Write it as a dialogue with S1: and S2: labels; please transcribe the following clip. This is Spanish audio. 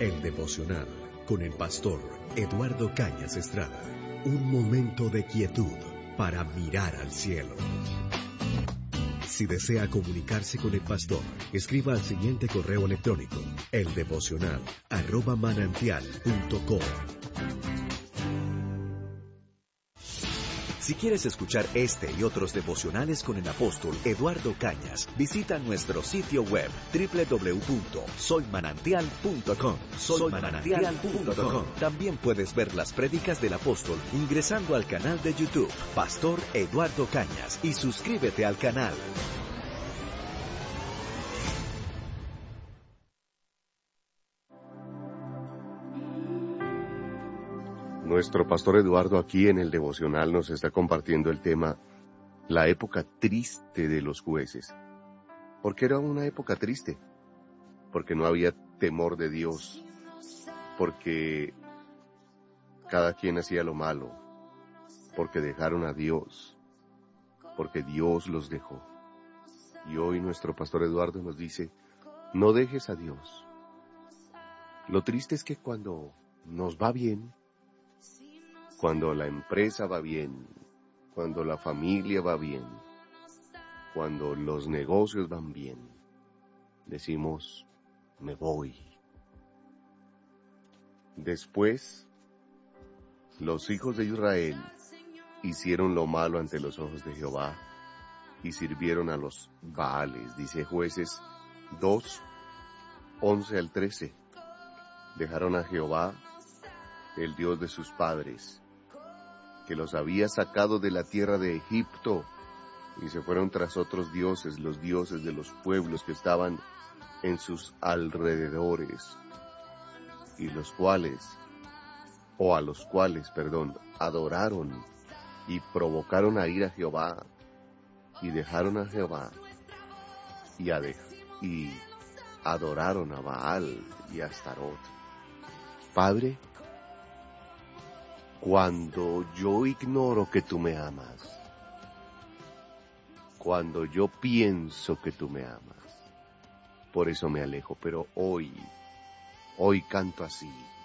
S1: El devocional con el pastor Eduardo Cañas Estrada. Un momento de quietud para mirar al cielo. Si desea comunicarse con el pastor, escriba al siguiente correo electrónico: eldevocional@manantial.com. Si quieres escuchar este y otros devocionales con el apóstol Eduardo Cañas, visita nuestro sitio web www.soymanantial.com. Soymanantial.com. También puedes ver las prédicas del apóstol ingresando al canal de YouTube Pastor Eduardo Cañas y suscríbete al canal.
S2: Nuestro pastor Eduardo aquí en el devocional nos está compartiendo el tema la época triste de los jueces. ¿Por qué era una época triste? Porque no había temor de Dios, porque cada quien hacía lo malo, porque dejaron a Dios, porque Dios los dejó. Y hoy nuestro pastor Eduardo nos dice, no dejes a Dios. Lo triste es que cuando nos va bien, cuando la empresa va bien, cuando la familia va bien, cuando los negocios van bien, decimos, me voy. Después, los hijos de Israel hicieron lo malo ante los ojos de Jehová y sirvieron a los Baales, dice Jueces 2, 11 al 13. Dejaron a Jehová, el Dios de sus padres, que los había sacado de la tierra de Egipto, y se fueron tras otros dioses, los dioses de los pueblos que estaban en sus alrededores, y a los cuales, adoraron y provocaron a ir a Jehová, y dejaron a Jehová, y adoraron a Baal y a Astarot. Padre, cuando yo ignoro que tú me amas, cuando yo pienso que tú me amas, por eso me alejo, pero hoy canto así.